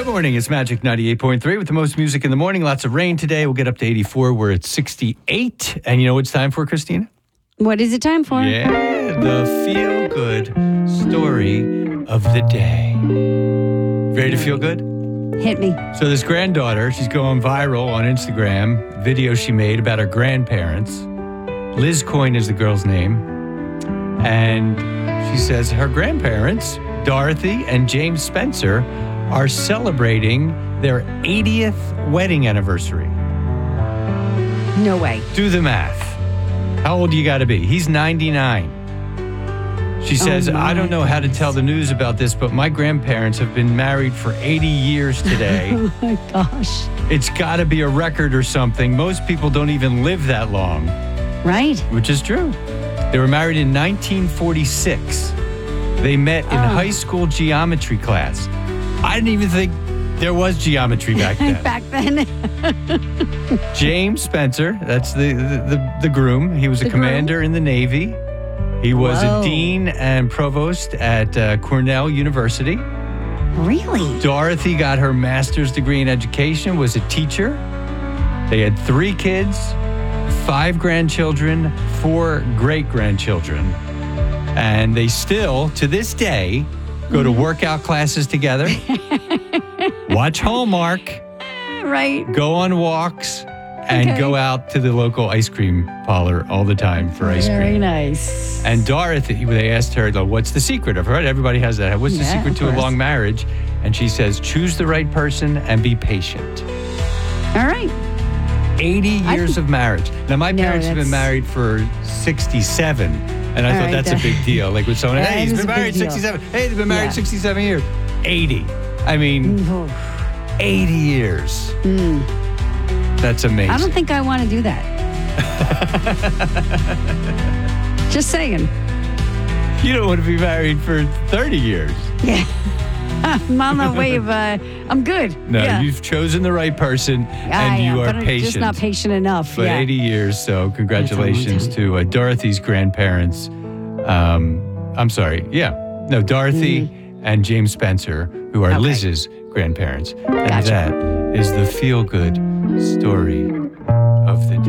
Good morning. It's Magic 98.3 with the most music in the morning. Lots of rain today. We'll get up to 84. We're at 68. And you know what it's time for, Christina? What is it time for? Yeah, the feel-good story of the day. Ready to feel good? Hit me. So this granddaughter, she's going viral on Instagram. Video she made about her grandparents. Liz Coyne is the girl's name. And she says her grandparents, Dorothy and James Spencer, are celebrating their 80th wedding anniversary. No way. Do the math. How old do you got to be? He's 99. She says, I don't know how to tell the news about this, but my grandparents have been married for 80 years today. Oh my gosh. It's got to be a record or something. Most people don't even live that long. Right. Which is true. They were married in 1946. They met in high school geometry class. I didn't even think there was geometry back then. Back then. James Spencer, that's the groom. He was a commander in the Navy. He was a dean and provost at Cornell University. Really? Dorothy got her master's degree in education, was a teacher. They had 3 kids, 5 grandchildren, 4 great-grandchildren. And they still, to this day, go to workout classes together, watch Hallmark, right? Go on walks, and go out to the local ice cream parlor all the time for ice cream. Very nice. And Dorothy, they asked her, though, what's the secret of her? Everybody has that. What's the secret to a long marriage? And she says, choose the right person and be patient. All right. 80 years of marriage. Now, my parents have been married for 67. And I thought that's a big deal. Like with someone, hey, he's been married 67. Hey, they've been married 67 years. 80. I mean, 80 years. That's amazing. I don't think I want to do that. Just saying. You don't want to be married for 30 years. Yeah. I'm on the way of, I'm good. No, you've chosen the right person and you are patient. I'm just not patient enough. But 80 years, so congratulations to Dorothy's grandparents. I'm sorry. Yeah. No, Dorothy and James Spencer, who are Liz's grandparents. And that is the feel-good story of the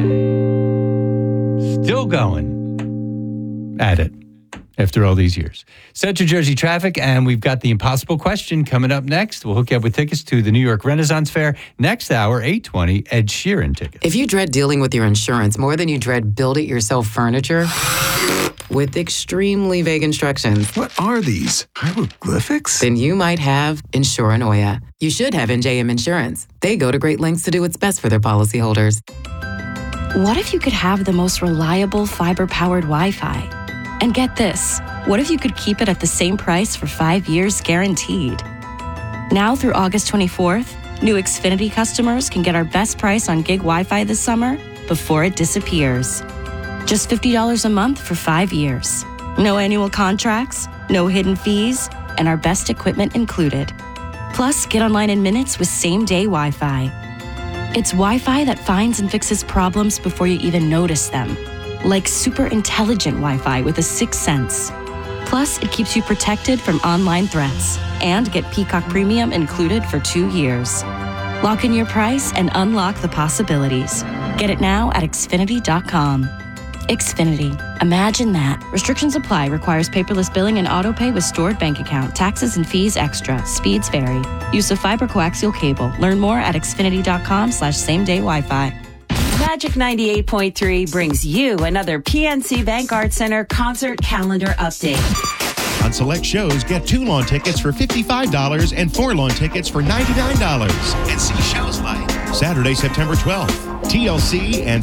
day. Still going at it after all these years. Central Jersey traffic, and we've got the impossible question coming up next. We'll hook you up with tickets to the New York Renaissance Fair. Next hour, 8:20, Ed Sheeran tickets. If you dread dealing with your insurance more than you dread build-it-yourself furniture, with extremely vague instructions. What are these? Hieroglyphics? Then you might have Insuranoia. You should have NJM Insurance. They go to great lengths to do what's best for their policyholders. What if you could have the most reliable fiber-powered Wi-Fi? And get this, what if you could keep it at the same price for 5 years guaranteed? Now through August 24th, new Xfinity customers can get our best price on gig Wi-Fi this summer before it disappears. Just $50 a month for 5 years. No annual contracts, no hidden fees, and our best equipment included. Plus, get online in minutes with same-day Wi-Fi. It's Wi-Fi that finds and fixes problems before you even notice them. Like super intelligent Wi-Fi with a 6th sense. Plus, it keeps you protected from online threats. And get Peacock Premium included for 2 years. Lock in your price and unlock the possibilities. Get it now at Xfinity.com. Xfinity. Imagine that. Restrictions apply. Requires paperless billing and autopay with stored bank account. Taxes and fees extra. Speeds vary. Use of fiber coaxial cable. Learn more at Xfinity.com/same-day Wi-Fi. Magic 98.3 brings you another PNC Bank Arts Center concert calendar update. On select shows, get 2 lawn tickets for $55 and 4 lawn tickets for $99. And see shows like Saturday, September 12th, TLC and